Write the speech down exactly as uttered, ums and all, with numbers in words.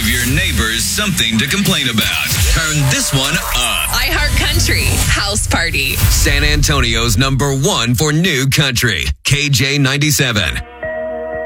Give your neighbors something to complain about. Turn this one up. iHeartCountry House Party. San Antonio's number one for new country. K J ninety-seven.